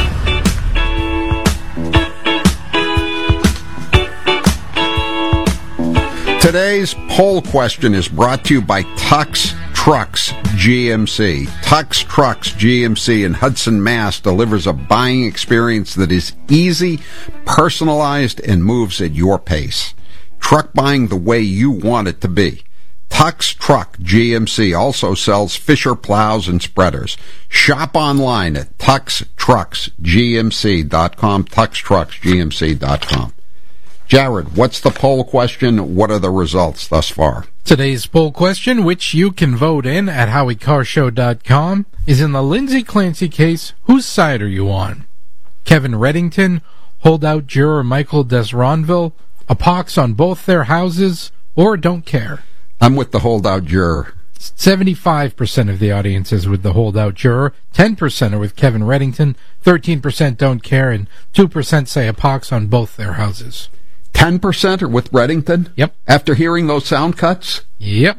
Today's poll question is brought to you by Tux Trucks G M C. Tux Trucks G M C in Hudson, Mass delivers a buying experience that is easy, personalized, and moves at your pace. Truck buying the way you want it to be. Tux Truck G M C also sells Fisher plows and spreaders. Shop online at tux trucks g m c dot com, tux trucks g m c dot com. Jared, what's the poll question? What are the results thus far? Today's poll question, which you can vote in at howie carr show dot com, is in the Lindsay Clancy case, whose side are you on? Kevin Reddington, holdout juror Michael Desronville, a pox on both their houses, or don't care? I'm with the holdout juror. seventy-five percent of the audience is with the holdout juror, ten percent are with Kevin Reddington, thirteen percent don't care, and two percent say a pox on both their houses. ten percent are with Reddington? Yep. After hearing those sound cuts? Yep.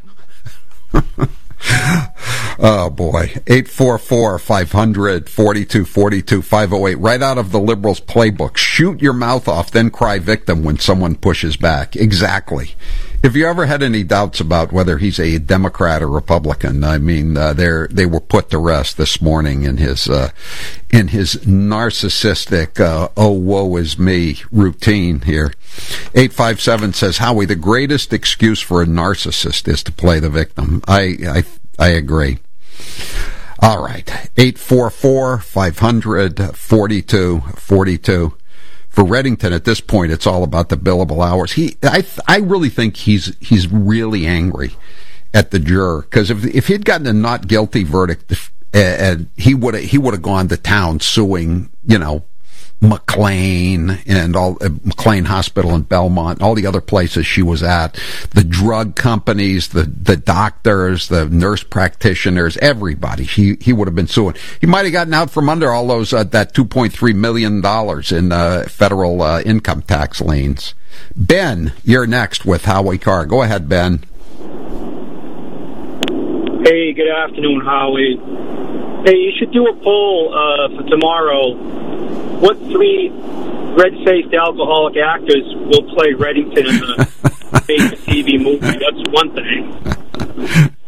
Oh, boy. eight four four, five hundred, forty-two forty-two, five oh eight. Right out of the Liberals' playbook. Shoot your mouth off, then cry victim when someone pushes back. Exactly. If you ever had any doubts about whether he's a Democrat or Republican, I mean, uh, they they were put to rest this morning in his uh, in his narcissistic uh, "oh woe is me" routine here. eight five seven says, Howie, the greatest excuse for a narcissist is to play the victim. I I, I agree. All right, eight four four, five hundred, forty-two forty-two. For Reddington, at this point, it's all about the billable hours. He, I, I really think he's he's really angry at the juror, because if if he'd gotten a not guilty verdict, uh, he would he would have gone to town suing, you know, McLean and all uh, McLean Hospital in Belmont, all the other places she was at, the drug companies, the the doctors, the nurse practitioners, everybody. He he would have been suing. He might have gotten out from under all those uh, that two point three million dollars in uh, federal uh, income tax liens. Ben, you're next with Howie Carr. Go ahead, Ben. Hey, good afternoon, Howie. Hey, you should do a poll uh, for tomorrow. What three red-faced alcoholic actors will play Reddington in the big T V movie? That's one thing.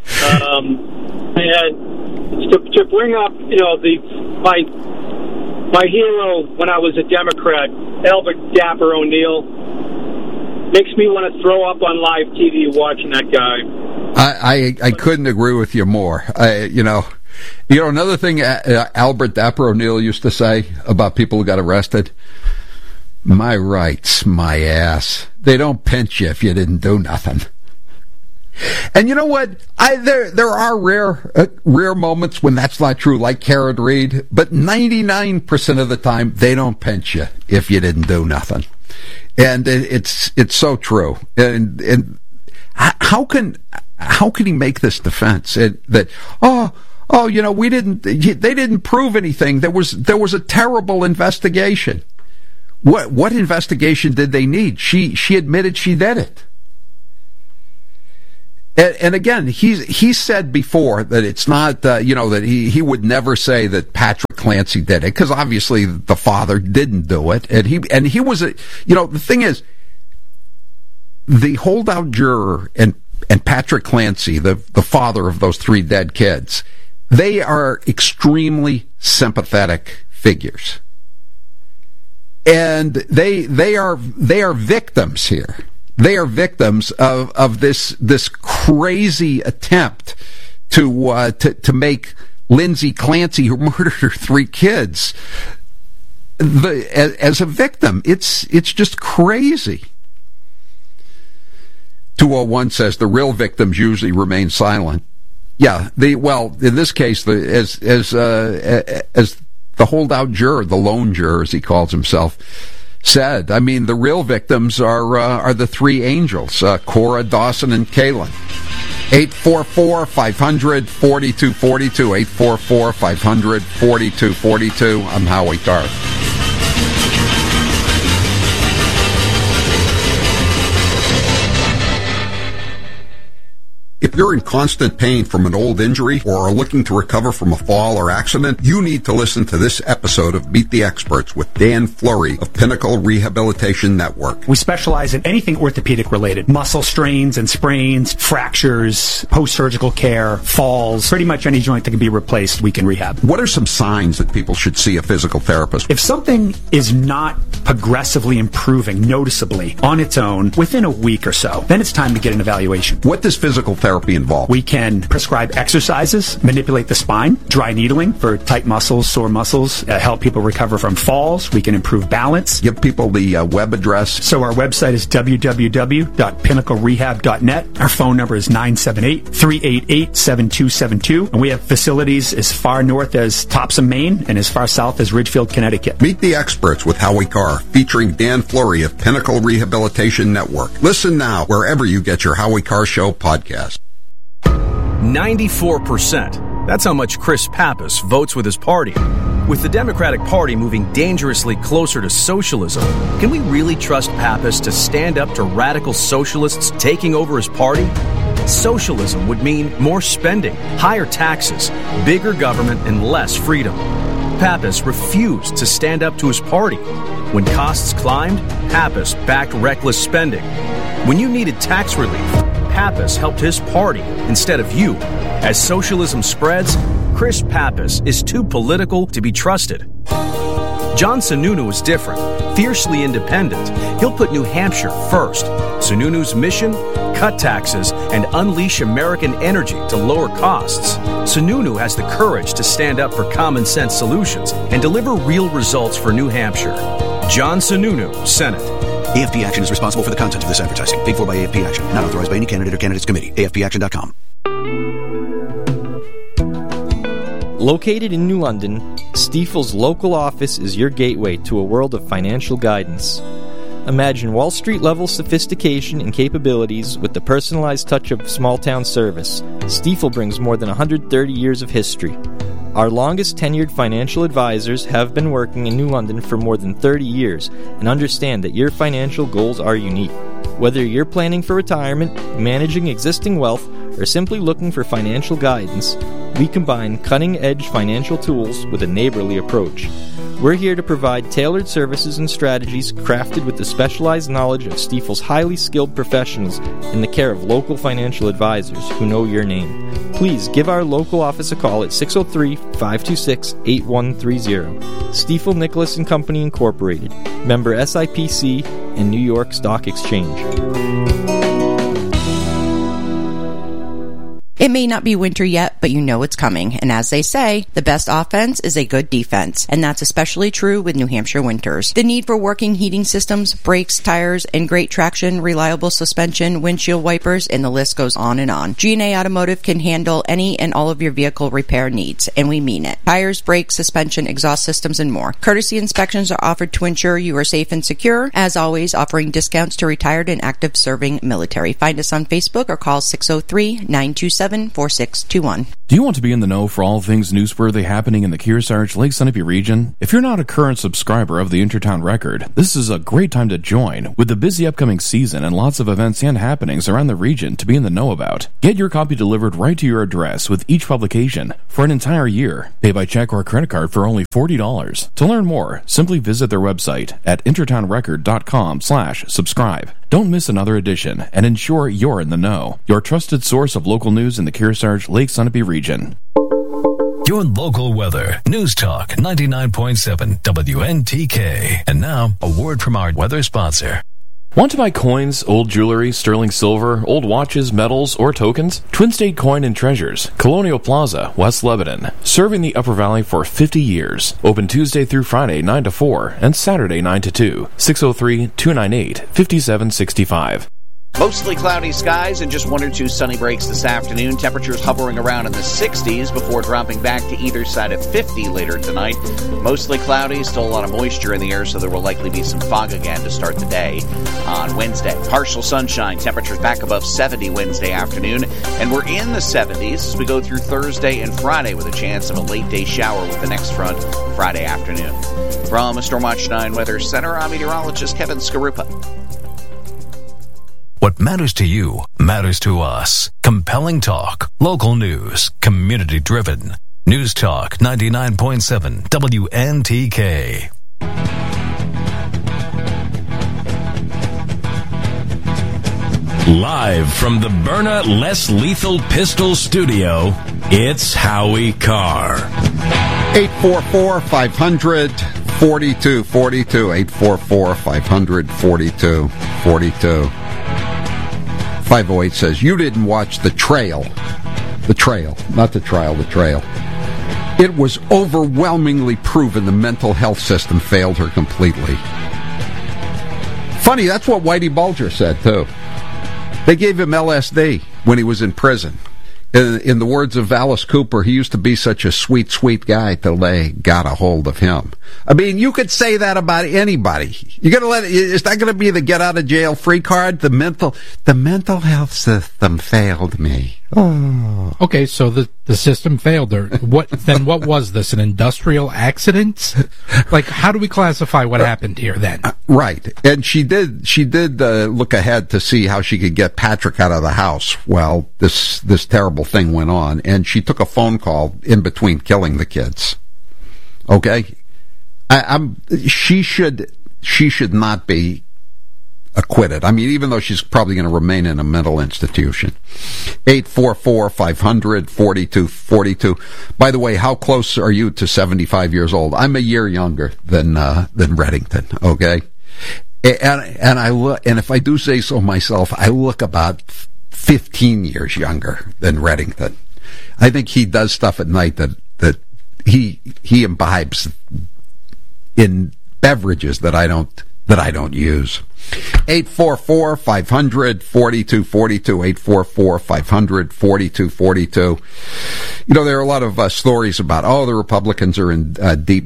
Um, and to, to bring up, you know, the my my hero when I was a Democrat, Albert Dapper O'Neill, makes me want to throw up on live T V watching that guy. I, I, I couldn't agree with you more. I, you know, you know another thing uh, Albert Dapper O'Neill used to say about people who got arrested. My rights, my ass. They don't pinch you if you didn't do nothing. And you know what? I there there are rare uh, rare moments when that's not true, like Karen Reed. But ninety-nine percent of the time, they don't pinch you if you didn't do nothing. And it, it's it's so true. And and how can how can he make this defense it, that oh oh you know we didn't they didn't prove anything. There was there was a terrible investigation. What what investigation did they need? She she admitted she did it. And, and again, he's he said before that it's not uh, you know that he, he would never say that Patrick Clancy did it, because obviously the father didn't do it, and he and he was a you know the thing is, the holdout juror and and Patrick Clancy, the the father of those three dead kids, they are extremely sympathetic figures. And they they are they are victims here. They are victims of, of this this crazy attempt to uh, to to make Lindsay Clancy, who murdered her three kids, the as, as a victim. It's it's just crazy. two oh one says the real victims usually remain silent. Yeah, the well in this case, the as as uh, as the holdout juror, the lone juror, as he calls himself, said. I mean, the real victims are uh, are the three angels, uh, Cora, Dawson, and Kaylin. eight four four, five hundred, forty-two forty-two, eight four four, five hundred, forty-two forty-two. I'm Howie Carr. If you're in constant pain from an old injury or are looking to recover from a fall or accident, you need to listen to this episode of Meet the Experts with Dan Fleury of Pinnacle Rehabilitation Network. We specialize in anything orthopedic related. Muscle strains and sprains, fractures, post-surgical care, falls, pretty much any joint that can be replaced, we can rehab. What are some signs that people should see a physical therapist? If something is not progressively improving noticeably on its own within a week or so, then it's time to get an evaluation. What does physical therapy involved? We can prescribe exercises, manipulate the spine, dry needling for tight muscles, sore muscles, uh, help people recover from falls. We can improve balance. Give people the uh, web address. So our website is w w w dot pinnacle rehab dot net. Our phone number is nine seven eight, three eight eight, seven two seven two. And we have facilities as far north as Topsom, Maine, and as far south as Ridgefield, Connecticut. Meet the Experts with Howie Carr, featuring Dan Fleury of Pinnacle Rehabilitation Network. Listen now wherever you get your Howie Carr Show podcast. ninety-four percent. That's how much Chris Pappas votes with his party. With the Democratic Party moving dangerously closer to socialism, can we really trust Pappas to stand up to radical socialists taking over his party? Socialism would mean more spending, higher taxes, bigger government, and less freedom. Pappas refused to stand up to his party. When costs climbed, Pappas backed reckless spending. When you needed tax relief, Pappas helped his party instead of you. As socialism spreads, Chris Pappas is too political to be trusted. John Sununu is different, fiercely independent. He'll put New Hampshire first. Sununu's mission? Cut taxes and unleash American energy to lower costs. Sununu has the courage to stand up for common sense solutions and deliver real results for New Hampshire. John Sununu, Senate. A F P Action is responsible for the content of this advertising. Paid for by A F P Action. Not authorized by any candidate or candidates committee. A F P action dot com. Located in New London, Stifel's local office is your gateway to a world of financial guidance. Imagine Wall Street-level sophistication and capabilities with the personalized touch of small-town service. Stifel brings more than one hundred thirty years of history. Our longest tenured financial advisors have been working in New London for more than thirty years and understand that your financial goals are unique. Whether you're planning for retirement, managing existing wealth, or simply looking for financial guidance, we combine cutting-edge financial tools with a neighborly approach. We're here to provide tailored services and strategies crafted with the specialized knowledge of Stifel's highly skilled professionals in the care of local financial advisors who know your name. please give our local office a call at six oh three, five two six, eight one three zero. Stiefel Nicholas and Company Incorporated, member S I P C and New York Stock Exchange. It may not be winter yet, but you know it's coming. And as they say, the best offense is a good defense. And that's especially true with New Hampshire winters. The need for working heating systems, brakes, tires, and great traction, reliable suspension, windshield wipers, and the list goes on and on. G and A Automotive can handle any and all of your vehicle repair needs, and we mean it. Tires, brakes, suspension, exhaust systems, and more. Courtesy inspections are offered to ensure you are safe and secure. As always, offering discounts to retired and active serving military. Find us on Facebook or call six oh three, nine two seven, four six two one. Do you want to be in the know for all things newsworthy happening in the Kearsarge, Lake Sunapee region? If you're not a current subscriber of the Intertown Record, this is a great time to join. With the busy upcoming season and lots of events and happenings around the region to be in the know about, get your copy delivered right to your address with each publication for an entire year. Pay by check or credit card for only forty dollars. To learn more, simply visit their website at intertownrecord.com slash subscribe. Don't miss another edition and ensure you're in the know. Your trusted source of local news in the Kearsarge, Lake Sunapee region. Your local weather. News Talk ninety-nine point seven W N T K. And now, a word from our weather sponsor. Want to buy coins, old jewelry, sterling silver, old watches, medals, or tokens? Twin State Coin and Treasures, Colonial Plaza, West Lebanon. Serving the Upper Valley for fifty years. Open Tuesday through Friday, nine to four, and Saturday, nine to two. six oh three, two nine eight, five seven six five. Mostly cloudy skies and just one or two sunny breaks this afternoon. Temperatures hovering around in the sixties before dropping back to either side of fifty later tonight. Mostly cloudy, still a lot of moisture in the air, so there will likely be some fog again to start the day on Wednesday. Partial sunshine, temperatures back above seventy Wednesday afternoon, and we're in the seventies as we go through Thursday and Friday with a chance of a late day shower with the next front Friday afternoon. From Stormwatch nine Weather Center, I'm meteorologist Kevin Skarupa. What matters to you matters to us. Compelling talk, local news, community driven. News Talk ninety-nine point seven W N T K. Live from the Byrna Less Lethal Pistol Studio, it's Howie Carr. eight four four, five hundred, forty-two forty-two. eight four four, five hundred, forty-two forty-two. five oh eight says, you didn't watch The Trail. The Trail, not The Trial, The Trail. It was overwhelmingly proven the mental health system failed her completely. Funny, that's what Whitey Bulger said, too. They gave him L S D when he was in prison. In, in the words of Alice Cooper, he used to be such a sweet, sweet guy till they got a hold of him. I mean, you could say that about anybody. You gotta let, is that gonna be the get out of jail free card? The mental, the mental health system failed me. Oh. Okay, so the, the system failed her. What, then what was this, an industrial accident? Like, how do we classify what happened here then? Uh, right. And she did, she did uh, look ahead to see how she could get Patrick out of the house while this, this terrible thing went on. And she took a phone call in between killing the kids. Okay? I, I'm, she should, she should not be acquitted. I mean, even though she's probably going to remain in a mental institution. eight four four, five hundred, forty-two forty-two. By the way, how close are you to seventy-five years old? I'm a year younger than uh, than Reddington, okay? And and I look, and if I do say so myself, I look about fifteen years younger than Reddington. I think he does stuff at night that that he he imbibes in beverages that I don't that I don't use. eight four four, five hundred, forty-two forty-two. eight four four, five hundred, forty-two forty-two. You know, there are a lot of uh, stories about, oh, the Republicans are in uh, deep.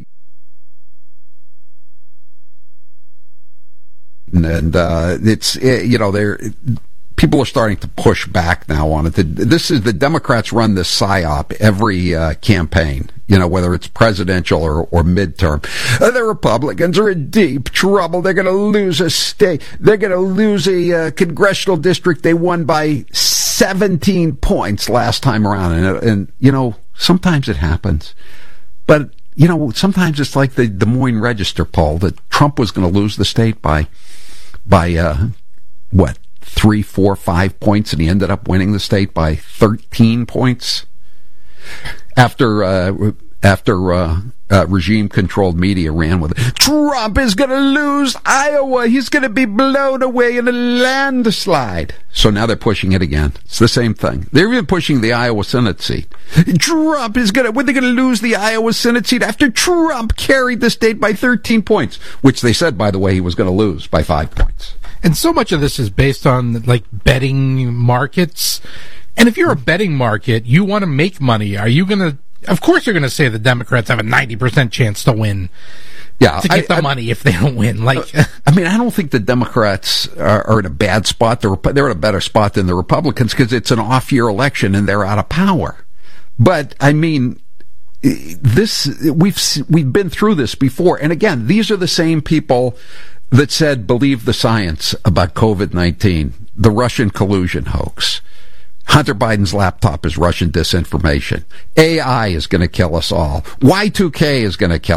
And uh, it's, you know, they're. People are starting to push back now on it. This is the Democrats run this psyop every uh, campaign, you know, whether it's presidential or, or midterm. Uh, the Republicans are in deep trouble. They're going to lose a state. They're going to lose a uh, congressional district they won by seventeen points last time around. And, and, you know, sometimes it happens. But, you know, sometimes it's like the Des Moines Register poll that Trump was going to lose the state by, by uh, what? three, four, five points, and he ended up winning the state by thirteen points. After uh, after uh, uh, regime-controlled media ran with it, Trump is going to lose Iowa. He's going to be blown away in a landslide. So now they're pushing it again. It's the same thing. They're even pushing the Iowa Senate seat. Trump is going to, when they're going to lose the Iowa Senate seat after Trump carried the state by thirteen points, which they said, by the way, he was going to lose by five points. And so much of this is based on, like, betting markets. And if you're a betting market, you want to make money. Are you going to, of course you're going to say the Democrats have a ninety percent chance to win. Yeah, to get I, the I, money if they don't win. Like, I mean, I don't think the Democrats are, are in a bad spot. They're, they're in a better spot than the Republicans because it's an off-year election and they're out of power. But, I mean, this, we've, we've been through this before. And again, these are the same people that said, believe the science about COVID nineteen, the Russian collusion hoax. Hunter Biden's laptop is Russian disinformation. A I is going to kill us all. Y two K is going to kill